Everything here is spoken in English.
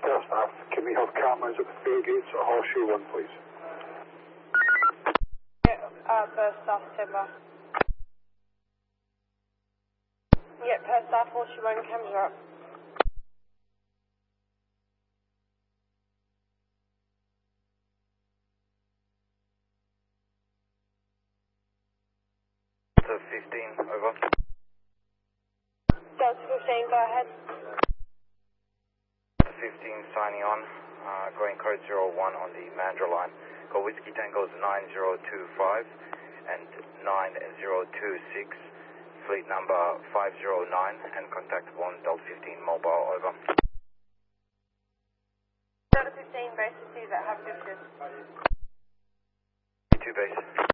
First staff, can we have cameras at the tailgates at Horseshoe 1, please? First staff, Timber. Yep, first staff, Horseshoe 1, cameras are up. Delta 15, over. Delta 15, go ahead. Delta 15 signing on, going code 01 on the Mandra line. Go Whiskey Tangos 9025 and 9026, fleet number 509, and contactable on Delta 15 mobile, over. Delta 15, base to see that, have a good shift. 2 base.